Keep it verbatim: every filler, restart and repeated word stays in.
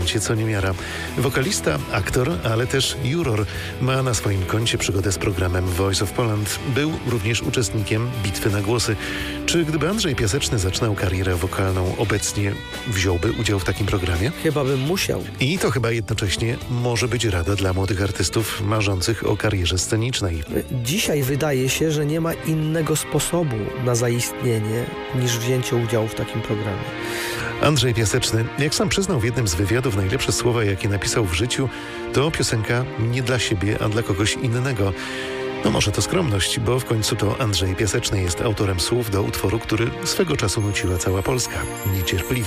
talencie co niemiara. Wokalista, aktor, ale też juror. Ma na swoim koncie przygodę z programem Voice of Poland. Był również uczestnikiem Bitwy na głosy. Czy gdyby Andrzej Piaseczny zaczynał karierę wokalną obecnie, wziąłby udział w takim programie? Chyba bym musiał. I to chyba jednocześnie może być rada dla młodych artystów marzących o karierze scenicznej. Dzisiaj wydaje się, że nie ma innego sposobu na zaistnienie niż wzięcie udziału w takim programie. Andrzej Piaseczny, jak sam przyznał w jednym z wywiadów, najlepsze słowa, jakie napisał w życiu, to piosenka nie dla siebie, a dla kogoś innego. No może to skromność, bo w końcu to Andrzej Piaseczny jest autorem słów do utworu, który swego czasu nuciła cała Polska. Niecierpliwie.